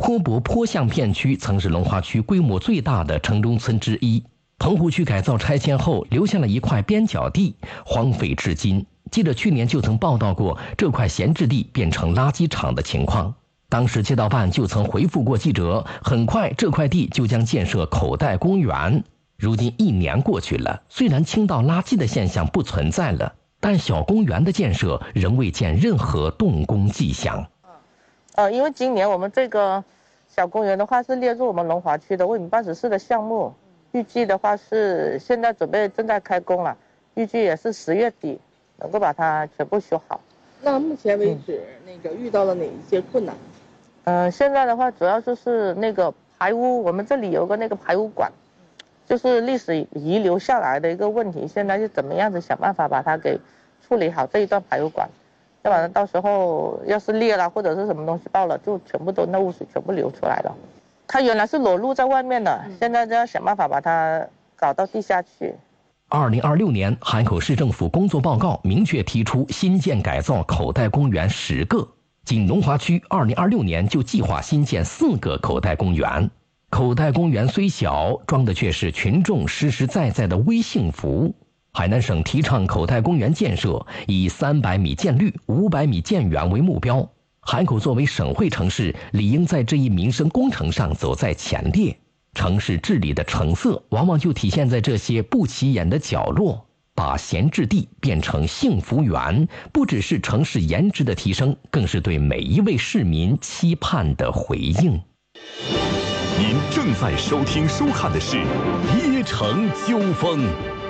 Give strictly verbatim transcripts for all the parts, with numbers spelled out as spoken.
坡泊坡巷片区曾是龙华区规模最大的城中村之一。棚户区改造拆迁后，留下了一块边角地，荒废至今。记者去年就曾报道过这块闲置地变成垃圾场的情况。当时街道办就曾回复过记者，很快这块地就将建设口袋公园。如今一年过去了，虽然倾倒垃圾的现象不存在了，但小公园的建设仍未见任何动工迹象。 呃，因为今年我们这个小公园的话是列入我们龙华区的为民办实事的项目，预计的话是现在准备正在开工了，预计也是十月底能够把它全部修好。 那目前为止，嗯、那个遇到了哪一些困难？ 嗯、呃，现在的话主要就是那个排污，我们这里有个那个排污管，就是历史遗留下来的一个问题，现在是怎么样子想办法把它给处理好这一段排污管。要不然到时候要是裂了或者是什么东西爆了，就全部都那污水全部流出来了。它原来是裸露在外面的，现在就要想办法把它搞到地下去。 二零二六年，海口市政府工作报告明确提出新建改造口袋公园十个，仅龙华区二零二六年就计划新建四个口袋公园。口袋公园虽小，装的却是群众实实在在的微幸福。海南省提倡口袋公园建设，以三百米建绿、五百米建园为目标。海口作为省会城市，理应在这一民生工程上走在前列。城市治理的成色，往往就体现在这些不起眼的角落。把闲置地变成幸福园，不只是城市颜值的提升，更是对每一位市民期盼的回应。 您正在收听收看的是《椰城秋风》。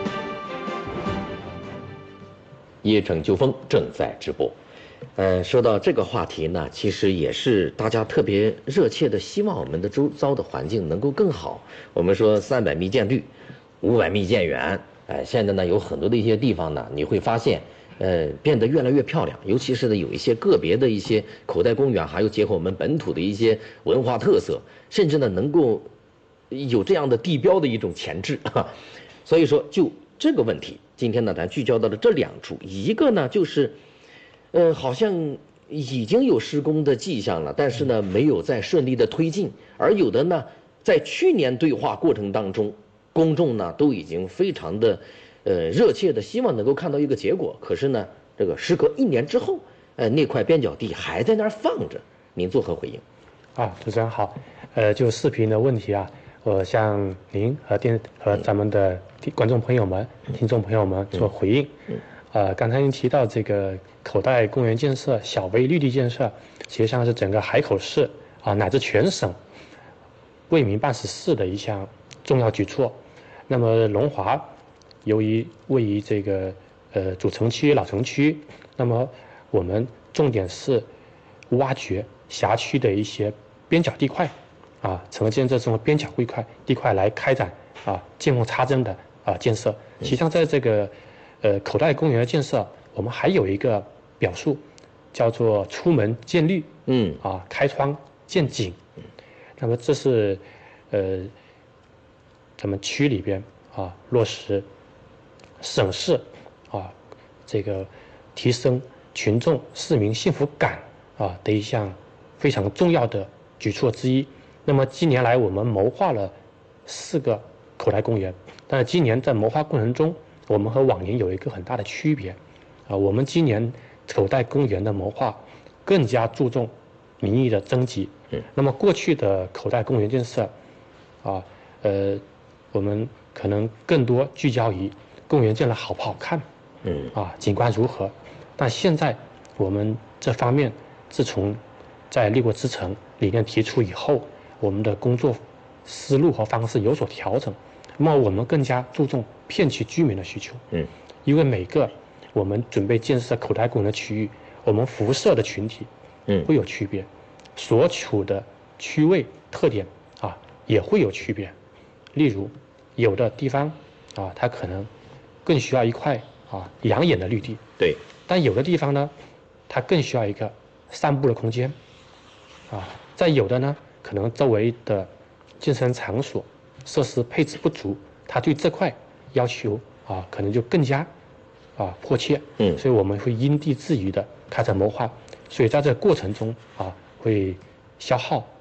椰城秋风正在直播。呃，说到这个话题呢，其实也是大家特别热切的希望我们的周遭的环境能够更好。我们说三百米建绿，五百米建园，哎，现在呢有很多的一些地方呢，你会发现，呃，变得越来越漂亮。尤其是呢有一些个别的一些口袋公园，还有结合我们本土的一些文化特色，甚至呢能够有这样的地标的一种潜质啊。所以说，就这个问题，今天呢咱聚焦到了这两处，一个呢就是。呃，好像已经有施工的迹象了，但是呢，没有再顺利的推进。而有的呢，在去年对话过程当中，公众呢都已经非常的，呃，热切的希望能够看到一个结果。可是呢，这个时隔一年之后，呃，那块边角地还在那儿放着，您作何回应？ 啊，主持人好，呃，就视频的问题啊，我向您和电和咱们的观众朋友们、嗯、听众朋友们做回应。嗯。嗯呃，刚才您提到这个口袋公园建设、小微绿地建设，实际上是整个海口市啊乃至全省为民办实事的一项重要举措。那么龙华由于位于这个呃主城区、老城区，那么我们重点是挖掘辖区的一些边角地块啊，呈现这种边角地块地块来开展啊见缝插针的啊建设。实际上在这个呃，口袋公园的建设，我们还有一个表述，叫做出门见绿，嗯，啊，开窗见景。那么这是，呃，咱们区里边啊落实省市啊这个提升群众市民幸福感啊的一项非常重要的举措之一。那么近年来我们谋划了四个口袋公园，但是今年在谋划过程中，我们和往年有一个很大的区别，啊，我们今年口袋公园的谋划更加注重民意的征集。嗯，那么过去的口袋公园建设，啊，呃，我们可能更多聚焦于公园建得好不好看，嗯，啊，景观如何。但现在我们这方面自从在立国之城理念提出以后，我们的工作思路和方式有所调整。那么我们更加注重片区居民的需求，嗯，因为每个我们准备建设口袋公园的区域，我们辐射的群体，嗯，会有区别，所处的区位特点啊也会有区别。例如，有的地方啊，它可能更需要一块啊养眼的绿地，对，但有的地方呢，它更需要一个散步的空间，啊，再有的呢，可能周围的健身场所设施配置不足，他对这块要求啊，可能就更加啊迫切。嗯，所以我们会因地制宜的开展谋划，所以在这个过程中啊，会消耗